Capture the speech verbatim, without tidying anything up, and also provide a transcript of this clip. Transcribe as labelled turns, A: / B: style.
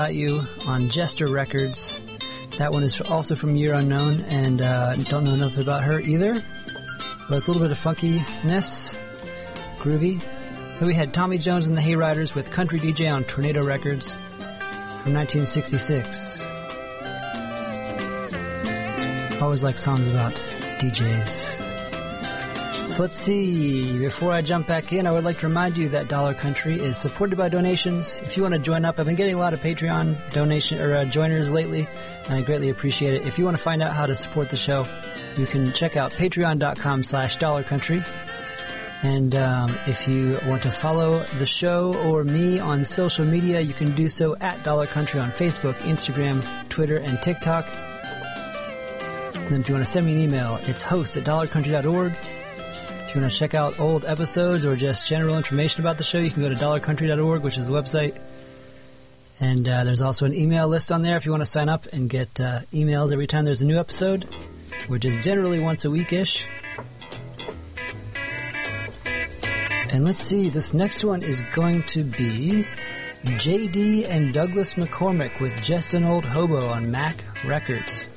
A: Got You on Jester Records. That one is also from Year Unknown, and uh, don't know nothing about her either. But it's a little bit of funkiness, groovy. Then we had Tommy Jones and the Hayriders with Country D J on Tornado Records from nineteen sixty-six. Always like songs about D Js. So let's see, before I jump back in, I would like to remind you that Dollar Country is supported by donations. If you want to join up, I've been getting a lot of Patreon donation or uh, joiners lately, and I greatly appreciate it. If you want to find out how to support the show, you can check out patreon.com slash Dollar Country. And um, if you want to follow the show or me on social media, you can do so at Dollar Country on Facebook, Instagram, Twitter, and TikTok. And then if you want to send me an email, it's host at dollar country dot org. If you want to check out old episodes or just general information about the show, you can go to dollar country dot org, which is the website. And uh, there's also an email list on there if you want to sign up and get uh, emails every time there's a new episode, which is generally once a week-ish. And let's see, this next one is going to be J D and Douglas McCormick with Just an Old Hobo on Mac Records.